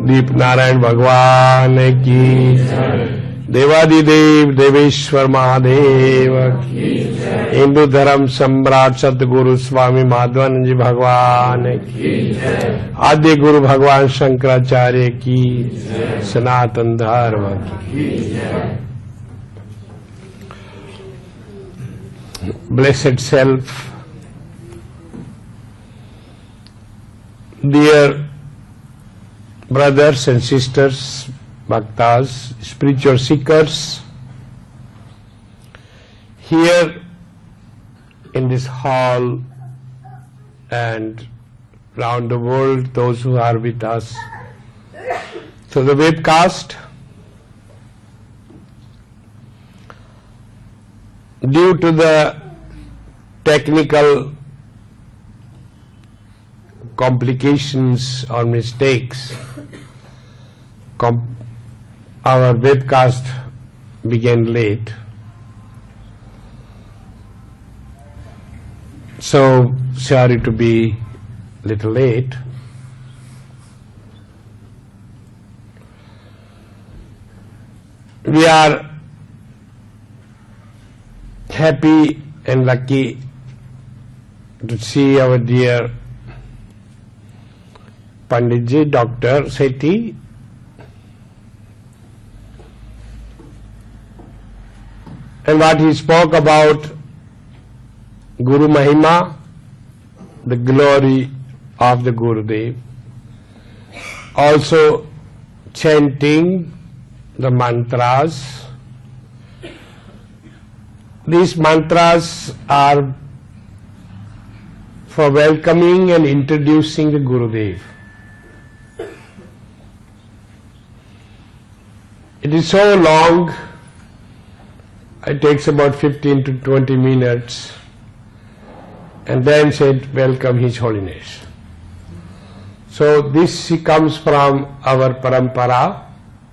दीप नारायण भगवान की, देवादिदेव देवेश्वर महादेव की, हिंदू धर्म सम्राट सतगुरु स्वामी माधवानंद जी भगवान की, आद्य गुरु भगवान शंकराचार्य की, सनातन धर्म की। Blessed Self, dear brothers and sisters, bhaktas, spiritual seekers, here in this hall and round the world, those who are with us through the webcast, due to the technical complications or mistakes, our webcast began late. So sorry to be little late. We are happy and lucky to see our dear Panditji, Dr. Sethi, and what he spoke about Guru Mahima, the glory of the Gurudev, also chanting the mantras. These mantras are for welcoming and introducing the Gurudev. It is so long, it takes about 15 to 20 minutes, and then said, welcome His Holiness. So this comes from our parampara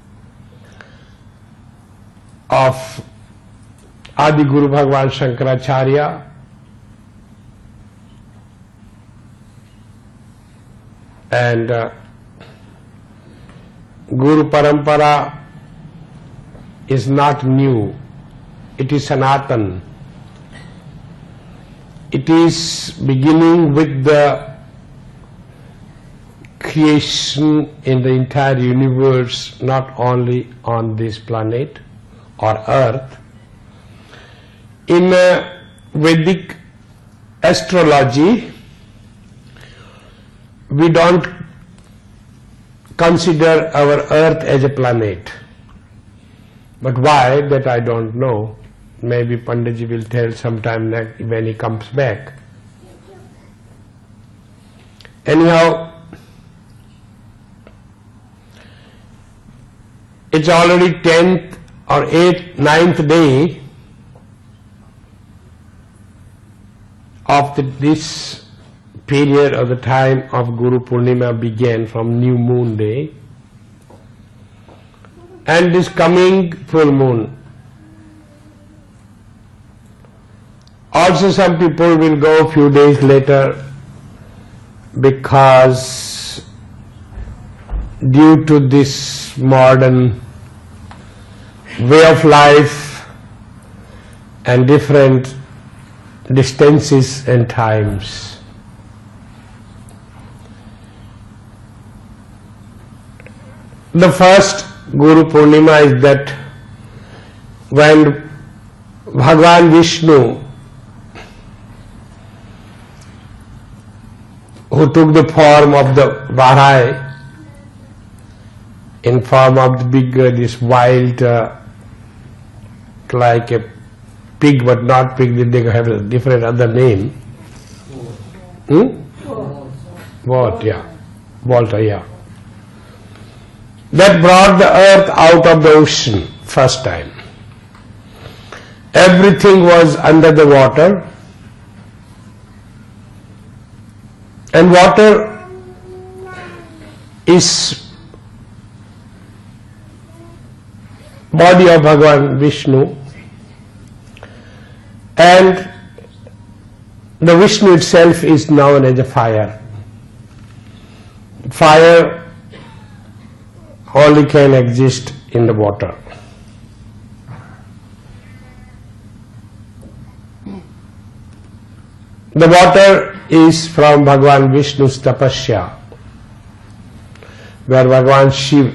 of Adi Guru Bhagwan Shankaracharya, and Guru Parampara is not new, it is Sanatan. It is beginning with the creation in the entire universe, not only on this planet or earth. In Vedic astrology, we don't consider our earth as a planet. But why, that I don't know. Maybe Panditji will tell sometime when he comes back. Anyhow, it's already 10th or 8th, 9th day of this period of the time of Guru Purnima began from new moon day, and this coming full moon. Also some people will go a few days later because due to this modern way of life and different distances and times. The first Guru Purnima is that when Bhagwan Vishnu, who took the form of the Varaha, in form of the big, this wild, like a pig but not pig, they have a different other name. What? Yeah. Volta, yeah. That brought the earth out of the ocean first time. Everything was under the water, and water is body of Bhagavan Vishnu, and the Vishnu itself is known as a fire. Fire only can exist in the water. The water is from Bhagavan Vishnu's tapasya, where Bhagavan Shiva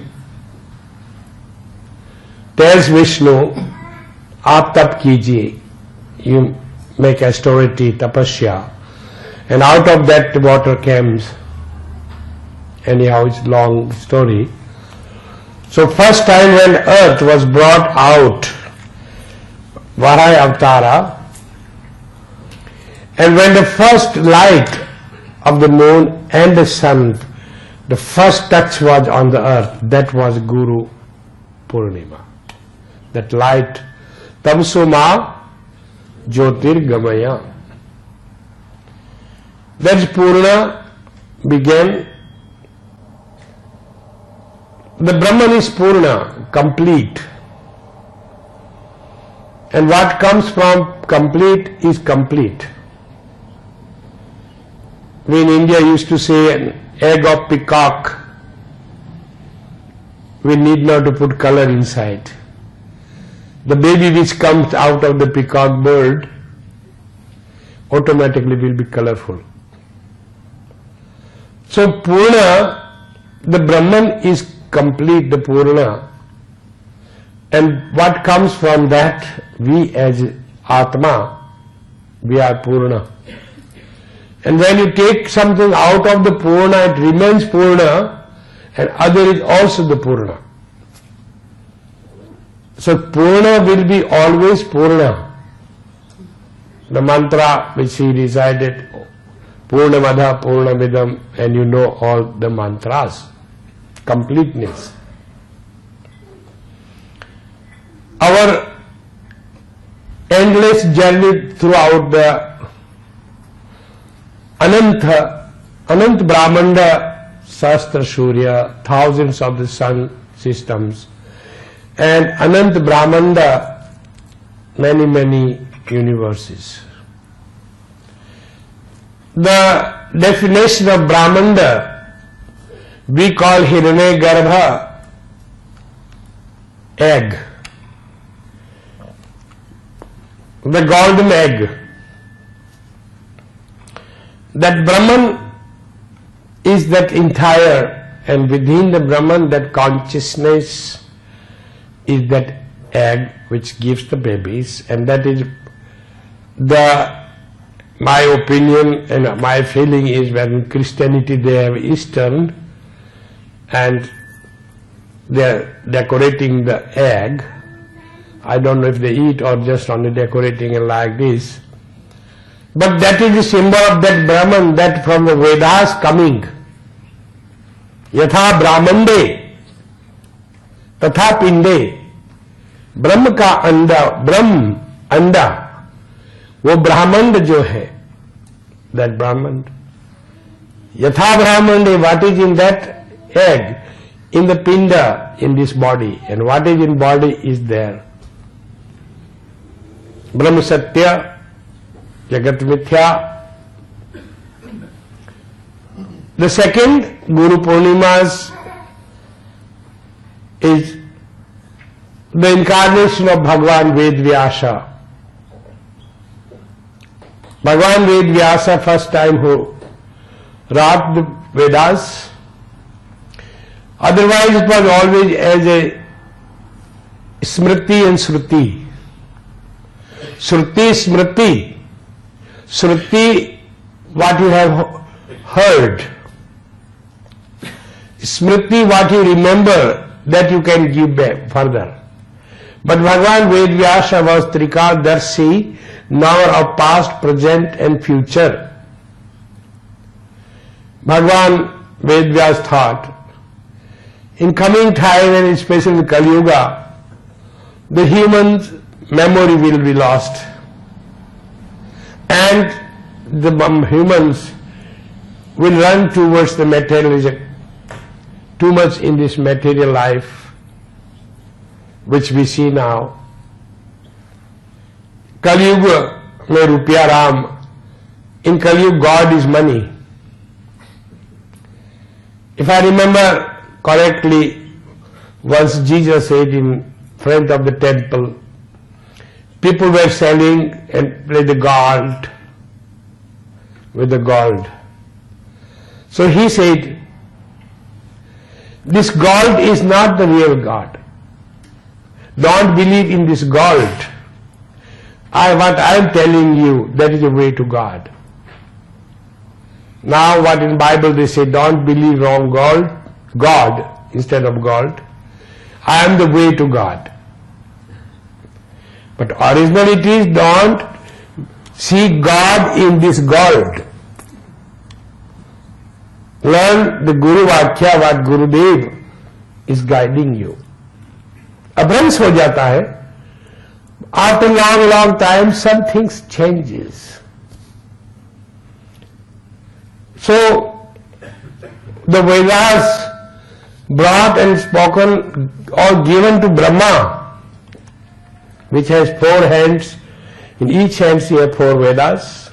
tells Vishnu, "Aap tap kijiye," you make austerity, tapasya, and out of that water comes. Anyhow, it's a long story. So first time when earth was brought out, Varaha Avatara, and when the first light of the moon and the sun, the first touch was on the earth, that was Guru Purnima. That light, Tamsoma Jyotirgamaya. That Purna began. The Brahman is Purna, complete. And what comes from complete is complete. We in India used to say an egg of peacock, we need not to put color inside. The baby which comes out of the peacock bird automatically will be colorful. So Purna, the Brahman is complete, the Purna, and what comes from that, we as Atma, we are Purna. And when you take something out of the Purna, it remains Purna, and other is also the Purna. So Purna will be always Purna. The mantra which he recited, Purnamada Purnamidam, and you know all the mantras, completeness. Our endless journey throughout the Anant Brahmanda, Sahasra Surya, thousands of the sun systems, and Anant Brahmanda, many universes. The definition of Brahmanda, we call Hiranyagarbha egg, the golden egg. That Brahman is that entire, and within the Brahman that consciousness is that egg which gives the babies, and that is my opinion and my feeling is when in Christianity they have Eastern and they are decorating the egg. I don't know if they eat or just only decorating it like this. But that is the symbol of that Brahman, that from the Vedas coming. Yatha Brahmande, Tatha Pinde. ब्रह्म का अंडा, ब्रह्म अंडा, वो ब्राह्मंड जो है, that Brahman. Yatha Brahmande, what is in that egg, in the pinda, in this body, and what is in body is there. Brahma Satya, Jagat Mithya. The second, Guru Purnima's, is the incarnation of Bhagavan Ved Vyasa. Bhagavan Ved Vyasa first time who wrote the Vedas. Otherwise it was always as a Smriti and Shruti. Shruti, Smriti. Shruti, what you have heard. Smriti, what you remember, that you can give back further. But Bhagavan Ved Vyasa was Trikadarshi, knower of past, present and future. Bhagavan Ved Vyasa thought, in coming time and especially Kali Yuga, the human's memory will be lost. And the humans will run towards the materialism, too much in this material life, which we see now. Kali Yuga mein Rupiya Ram. In Kali Yuga, God is money. If I remember correctly, Once Jesus said in front of the temple, people were selling and with the gold, So he said, this gold is not the real God. Don't believe in this gold. What I am telling you, that is the way to God. Now what in Bible they say, don't believe wrong God instead of gold. I am the way to God. But originally it is, don't see God in this gold. Learn the Guru Vakya, what Gurudev is guiding you. Abhrans ho jata hai. After long time, some things changes. So, the Vedas brought and spoken or given to Brahma, which has 4 hands. In each hand he has 4 Vedas.